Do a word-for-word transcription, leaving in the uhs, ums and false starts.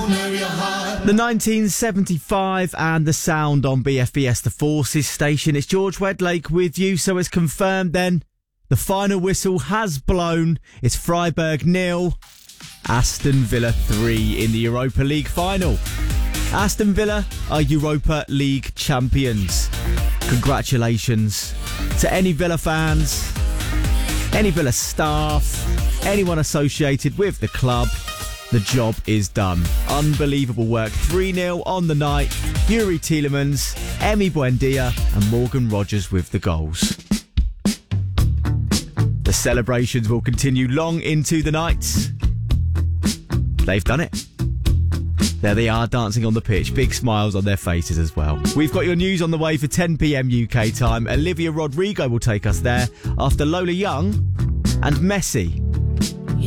The nineteen seventy-five and the sound on B F B S The Forces station. It's George Wedlake with you. So it's confirmed then. The final whistle has blown. It's Freiburg nil, Aston Villa three in the Europa League final. Aston Villa are Europa League champions. Congratulations to any Villa fans, any Villa staff, anyone associated with the club. The job is done. Unbelievable work. three nil on the night. Yuri Tielemans, Emi Buendia and Morgan Rogers with the goals. The celebrations will continue long into the night. They've done it. There they are, dancing on the pitch. Big smiles on their faces as well. We've got your news on the way for ten p.m. U K time. Olivia Rodrigo will take us there after Lola Young and Messi.